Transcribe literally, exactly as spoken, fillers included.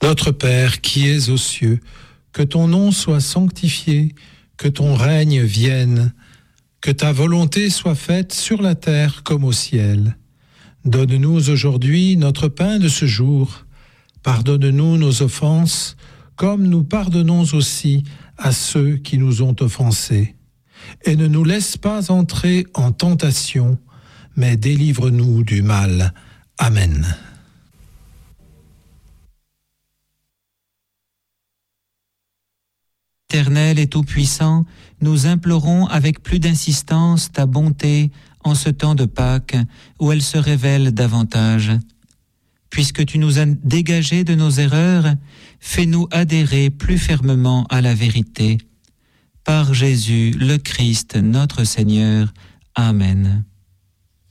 Notre Père qui es aux cieux, que ton nom soit sanctifié, que ton règne vienne, que ta volonté soit faite sur la terre comme au ciel. Donne-nous aujourd'hui notre pain de ce jour. Pardonne-nous nos offenses, comme nous pardonnons aussi à ceux qui nous ont offensés. Et ne nous laisse pas entrer en tentation, mais délivre-nous du mal. Amen. Éternel et tout-puissant, nous implorons avec plus d'insistance ta bonté en ce temps de Pâques où elle se révèle davantage. Puisque tu nous as dégagés de nos erreurs, fais-nous adhérer plus fermement à la vérité. Par Jésus, le Christ, notre Seigneur. Amen.